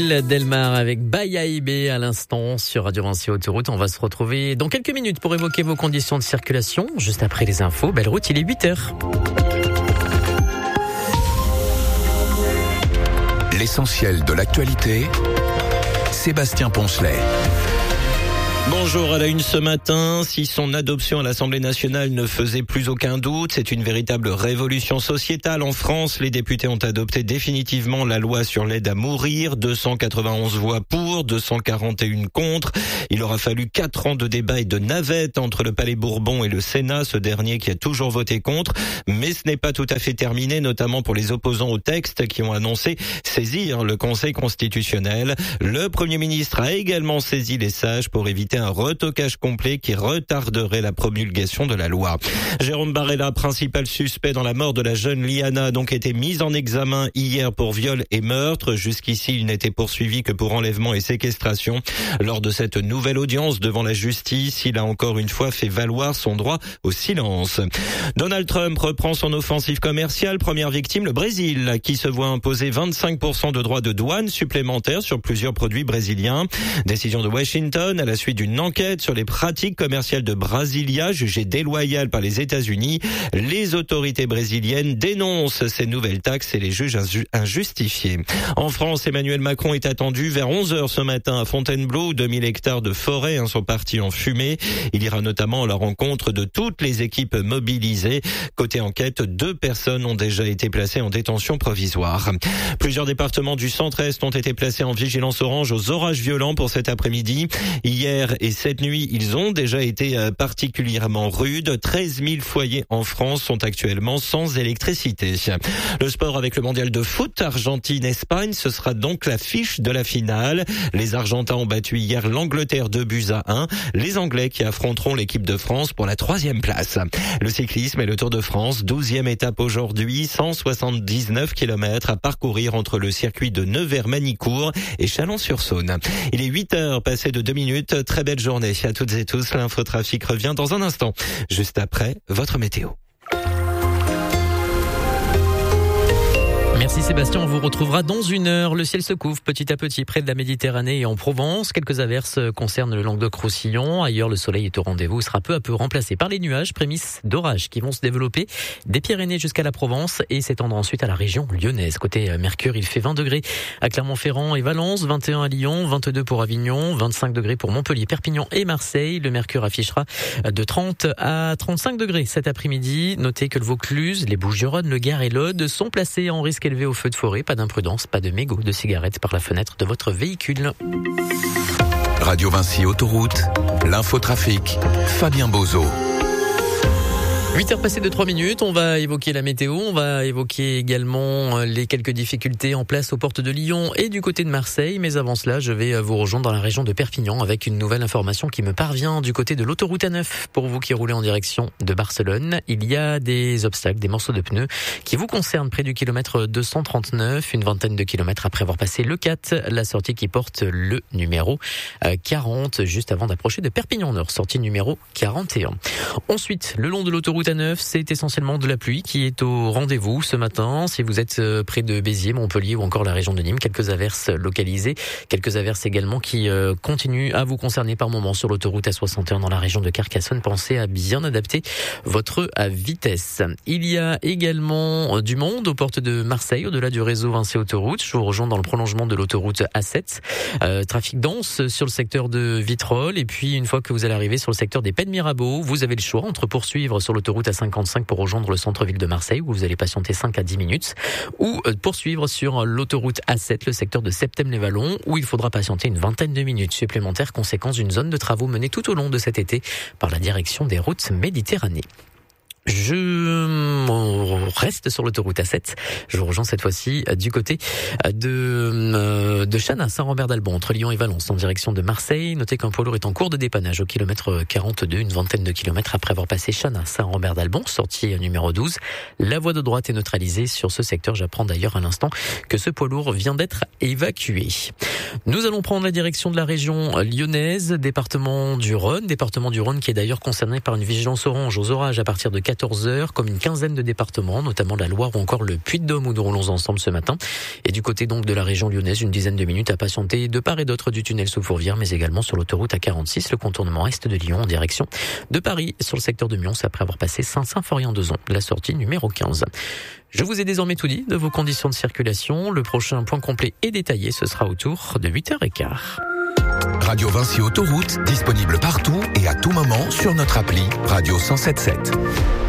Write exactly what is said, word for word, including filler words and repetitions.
Delmar avec Baya Ibé à l'instant sur Radio Vinci Autoroute. On va se retrouver dans quelques minutes pour évoquer vos conditions de circulation. Juste après les infos, belle route, il est huit heures. L'essentiel de l'actualité, Sébastien Poncelet. Bonjour à la une ce matin. Si son adoption à l'Assemblée nationale ne faisait plus aucun doute, c'est une véritable révolution sociétale. En France, les députés ont adopté définitivement la loi sur l'aide à mourir. deux cent quatre-vingt-onze voix pour, deux cent quarante et un contre. Il aura fallu quatre ans de débat et de navette entre le Palais Bourbon et le Sénat, ce dernier qui a toujours voté contre. Mais ce n'est pas tout à fait terminé, notamment pour les opposants au texte qui ont annoncé saisir le Conseil constitutionnel. Le Premier ministre a également saisi les sages pour éviter un retocage complet qui retarderait la promulgation de la loi. Jérôme Barella, principal suspect dans la mort de la jeune Liana, a donc été mis en examen hier pour viol et meurtre. Jusqu'ici, il n'était poursuivi que pour enlèvement et séquestration. Lors de cette nouvelle audience devant la justice, il a encore une fois fait valoir son droit au silence. Donald Trump reprend son offensive commerciale. Première victime, le Brésil, qui se voit imposer vingt-cinq pour cent de droits de douane supplémentaires sur plusieurs produits brésiliens. Décision de Washington à la suite d'une enquête sur les pratiques commerciales de Brasilia jugées déloyales par les États-Unis. Les autorités brésiliennes dénoncent ces nouvelles taxes et les jugent injustifiées. En France, Emmanuel Macron est attendu vers onze heures ce matin à Fontainebleau où deux mille hectares de forêt sont partis en fumée. Il ira notamment à la rencontre de toutes les équipes mobilisées. Côté enquête, deux personnes ont déjà été placées en détention provisoire. Plusieurs départements du centre-est ont été placés en vigilance orange aux orages violents pour cet après-midi. Hier et cette nuit, ils ont déjà été particulièrement rudes. treize mille foyers en France sont actuellement sans électricité. Le sport avec le mondial de foot, Argentine-Espagne, ce sera donc l'affiche de la finale. Les Argentins ont battu hier l'Angleterre deux buts à un. Les Anglais qui affronteront l'équipe de France pour la troisième place. Le cyclisme et le Tour de France, douzième étape aujourd'hui, cent soixante-dix-neuf kilomètres à parcourir entre le circuit de Nevers-Manicourt et Chalon-sur-Saône. Il est huit heures passées de deux minutes. Très belle journée à toutes et tous. L'infotrafic revient dans un instant, juste après votre météo. Merci Sébastien, on vous retrouvera dans une heure. Le ciel se couvre petit à petit près de la Méditerranée et en Provence. Quelques averses concernent le Languedoc-Roussillon. Ailleurs, le soleil est au rendez-vous. Il sera peu à peu remplacé par les nuages, prémices d'orages qui vont se développer des Pyrénées jusqu'à la Provence et s'étendre ensuite à la région lyonnaise. Côté Mercure, il fait vingt degrés à Clermont-Ferrand et Valence, vingt et un à Lyon, vingt-deux pour Avignon, vingt-cinq degrés pour Montpellier, Perpignan et Marseille. Le Mercure affichera de trente à trente-cinq degrés cet après-midi. Notez que le Vaucluse, les Bouches-du-Rhône, le Gard et l'Aude sont placés en risque élevé au feu de forêt. Pas d'imprudence, pas de mégots de cigarettes par la fenêtre de votre véhicule. Radio Vinci Autoroute, l'infotrafic, Fabien Bozo. huit heures passées de trois minutes, on va évoquer la météo, on va évoquer également les quelques difficultés en place aux portes de Lyon et du côté de Marseille. Mais avant cela, je vais vous rejoindre dans la région de Perpignan avec une nouvelle information qui me parvient du côté de l'autoroute A neuf. Pour vous qui roulez en direction de Barcelone, il y a des obstacles, des morceaux de pneus qui vous concernent près du kilomètre deux cent trente-neuf, une vingtaine de kilomètres après avoir passé le quatre, la sortie qui porte le numéro quarante, juste avant d'approcher de Perpignan Nord, sortie numéro quarante et un. Ensuite, le long de l'autoroute A neuf, c'est essentiellement de la pluie qui est au rendez-vous ce matin. Si vous êtes près de Béziers, Montpellier ou encore la région de Nîmes, quelques averses localisées, quelques averses également qui euh, continuent à vous concerner par moments sur l'autoroute A soixante et un dans la région de Carcassonne. Pensez à bien adapter votre vitesse. Il y a également du monde aux portes de Marseille, au-delà du réseau Vinci Autoroute. Je vous rejoins dans le prolongement de l'autoroute A sept. Euh, trafic dense sur le secteur de Vitrolles. Et puis, une fois que vous allez arriver sur le secteur des Pennes Mirabeau, vous avez le choix entre poursuivre sur l'autoroute A cinquante-cinq pour rejoindre le centre-ville de Marseille où vous allez patienter cinq à dix minutes ou poursuivre sur l'autoroute A sept, le secteur de Septem-les-Vallons où il faudra patienter une vingtaine de minutes supplémentaires, conséquence d'une zone de travaux menée tout au long de cet été par la direction des routes Méditerranée. Je reste sur l'autoroute A sept. Je vous rejoins cette fois-ci du côté de, de Chana, Saint-Rambert-d'Albon, entre Lyon et Valence, en direction de Marseille. Notez qu'un poids lourd est en cours de dépannage au kilomètre quarante-deux, une vingtaine de kilomètres après avoir passé Chana, Saint-Rambert-d'Albon, sortie numéro douze. La voie de droite est neutralisée sur ce secteur. J'apprends d'ailleurs à l'instant que ce poids lourd vient d'être évacué. Nous allons prendre la direction de la région lyonnaise, département du Rhône, département du Rhône qui est d'ailleurs concerné par une vigilance orange aux orages à partir de quatorze heures, comme une quinzaine de départements, notamment la Loire ou encore le Puy-de-Dôme où nous roulons ensemble ce matin. Et du côté donc de la région lyonnaise, une dizaine de minutes à patienter de part et d'autre du tunnel sous Fourvière, mais également sur l'autoroute A quarante-six, le contournement est de Lyon en direction de Paris, sur le secteur de Mions, après avoir passé Saint-Symphorien-d'Ozon, la sortie numéro quinze. Je vous ai désormais tout dit de vos conditions de circulation. Le prochain point complet et détaillé, ce sera autour de huit heures quinze. Radio Vinci Autoroute, disponible partout et à tout moment sur notre appli Radio cent sept sept.